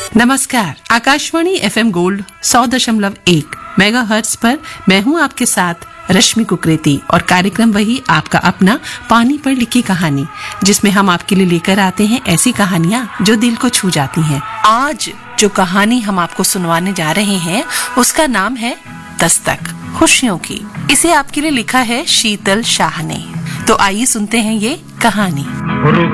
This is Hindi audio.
नमस्कार, आकाशवाणी FM गोल्ड 100.1 मेगाहर्ट्ज पर मैं हूं आपके साथ रश्मि कुकरेती और कार्यक्रम वही आपका अपना पानी पर लिखी कहानी, जिसमें हम आपके लिए लेकर आते हैं ऐसी कहानियां जो दिल को छू जाती हैं। आज जो कहानी हम आपको सुनवाने जा रहे हैं उसका नाम है दस्तक खुशियों की। इसे आपके लिए लिखा है शीतल शाह ने। तो आइए सुनते हैं ये कहानी।